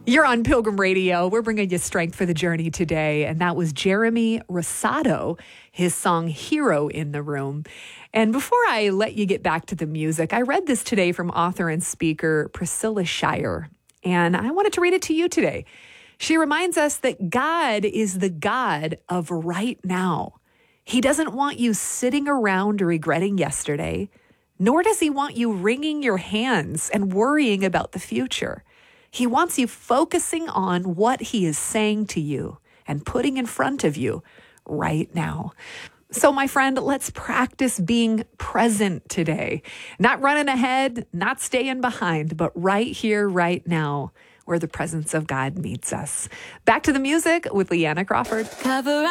You're on Pilgrim Radio. We're bringing you strength for the journey today. And that was Jeremy Rosado, his song Hero in the Room. And before I let you get back to the music, I read this today from author and speaker Priscilla Shirer. And I wanted to read it to you today. She reminds us that God is the God of right now. He doesn't want you sitting around regretting yesterday, nor does he want you wringing your hands and worrying about the future. He wants you focusing on what he is saying to you and putting in front of you right now. So, my friend, let's practice being present today. Not running ahead, not staying behind, but right here, right now, where the presence of God meets us. Back to the music with Leanna Crawford. Cover